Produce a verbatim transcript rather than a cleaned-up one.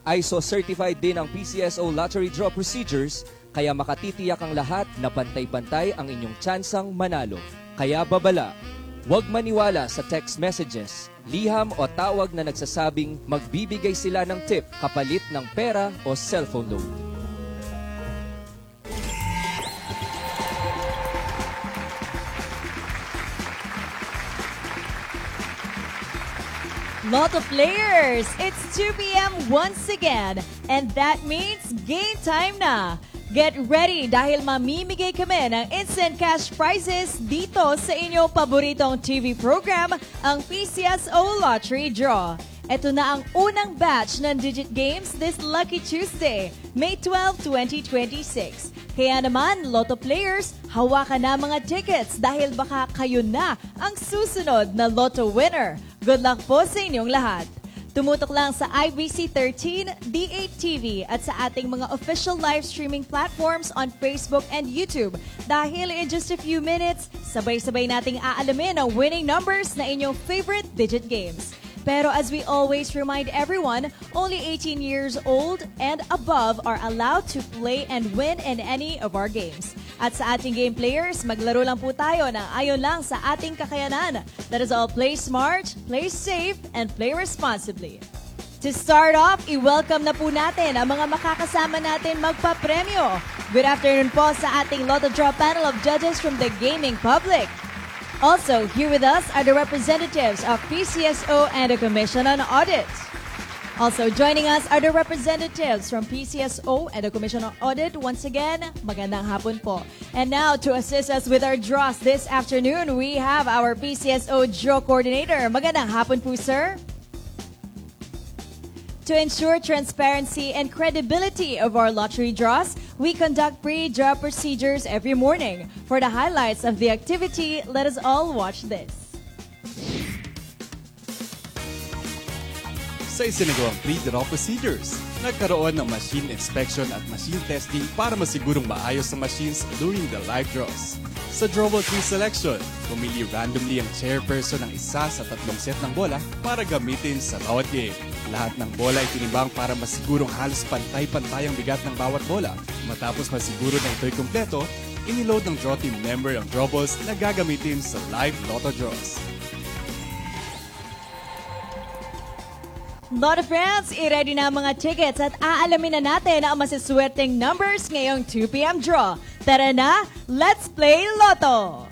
I S O certified din ang P C S O lottery draw procedures, kaya makatitiyak ang lahat na pantay-pantay ang inyong tsansang manalo. Kaya babala, huwag maniwala sa text messages, liham o tawag na nagsasabing magbibigay sila ng tip kapalit ng pera o cellphone loan. Lotto players, it's two p m once again, and that means game time na. Get ready dahil mamimigay kami ng instant cash prizes dito sa inyong paboritong T V program, ang P C S O Lottery Draw. Ito na ang unang batch ng Digit Games this Lucky Tuesday, May twelfth, twenty twenty-six. Kaya naman, Lotto players, hawakan na mga tickets dahil baka kayo na ang susunod na Lotto winner. Good luck po sa inyong lahat. Tumutok lang sa I B C thirteen, D eight T V at sa ating mga official live streaming platforms on Facebook and YouTube. Dahil in just a few minutes, sabay-sabay nating aalamin ang winning numbers na inyong favorite digit games. Pero as we always remind everyone, only eighteen years old and above are allowed to play and win in any of our games. At sa ating game players, maglaro lang po tayo ng ayon lang sa ating kakayanan. Let us all play smart, play safe, and play responsibly. To start off, i-welcome na po natin ang mga makakasama natin magpapremyo. Good afternoon po sa ating Lotto Draw panel of judges from the gaming public. Also, here with us are the representatives of P C S O and the Commission on Audit. Also joining us are the representatives from P C S O and the Commission on Audit. Once again, magandang hapon po. And now, to assist us with our draws this afternoon, we have our P C S O Draw Coordinator. Magandang hapon po, sir. To ensure transparency and credibility of our lottery draws, we conduct pre-draw procedures every morning. For the highlights of the activity, let us all watch this. Sa isinagawang pre-draw procedures, nagkaroon ng machine inspection at machine testing para masigurong maayos ang machines during the live draws. Sa drawable tree selection, pumili randomly ang chairperson ng isa sa tatlong set ng bola para gamitin sa bawat game. Lahat ng bola ay tinimbang para masigurong halos pantay-pantay ang bigat ng bawat bola. Matapos masiguro na ito'y kumpleto, iniload ng draw team member ang drawballs na gagamitin sa live lotto draws. Lotto friends, i-ready na ang mga tickets at aalamin na natin ang masiswerteng numbers ngayong two p m draw. Tara na, let's play Lotto!